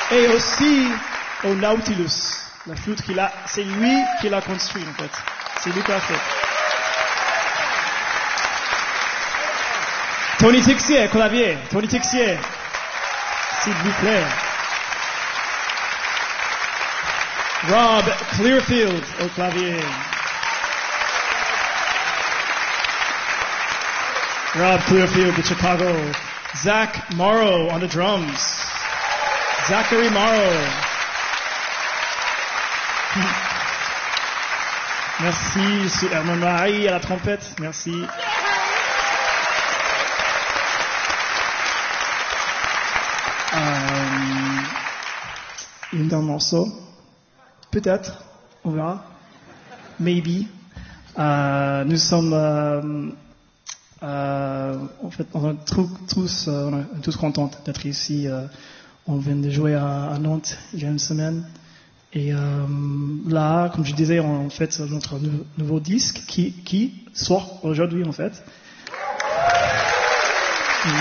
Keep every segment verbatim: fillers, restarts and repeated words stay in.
Et aussi au Nautilus. La flûte qu'il a, c'est lui qui l'a construit en fait. C'est lui qui l'a fait. Tony Texier, clavier. Tony Texier. S'il vous plaît. Rob Clearfield au clavier. Rob Clearfield de Chicago. Zach Morrow on the drums. Zachary Morrow. Merci, c'est Herman Marie à la trompette. Merci. Euh, une d'un morceau. Peut-être, on verra. Maybe. Euh, nous sommes, euh, euh, en fait, on est tous, euh, on est tous contents d'être ici. Euh, on vient de jouer à, à Nantes il y a une semaine. Et euh, là, comme je disais, on fait notre nou- nouveau disque qui, qui sort aujourd'hui en fait. Oui.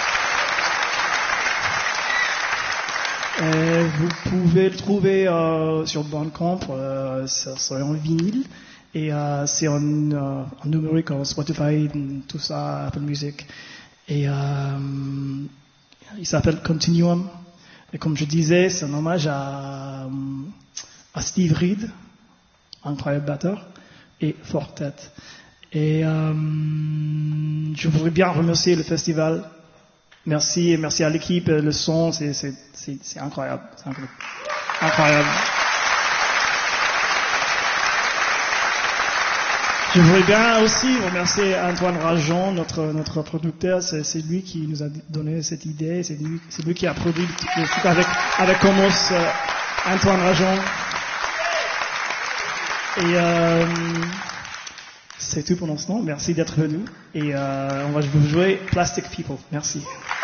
Et vous pouvez le trouver euh, sur Bandcamp, euh, c'est en vinyle et euh, c'est en, euh, en numérique, en Spotify, tout ça, Apple Music. Et euh, il s'appelle Continuum. Et comme je disais, c'est un hommage à, à Steve Reed, incroyable batteur, et Fortet. Et euh, je voudrais bien remercier le festival. Merci, et merci à l'équipe, le son, c'est, c'est, c'est, c'est incroyable. C'est incroyable. incroyable. Je voudrais bien aussi remercier Antoine Rajon, notre, notre producteur. C'est, c'est lui qui nous a donné cette idée. C'est lui, c'est lui qui a produit le truc avec, avec Comos, euh, Antoine Rajon. Et euh, c'est tout pour l'instant. Merci d'être venu. Et euh, on va vous jouer Plastic People. Merci.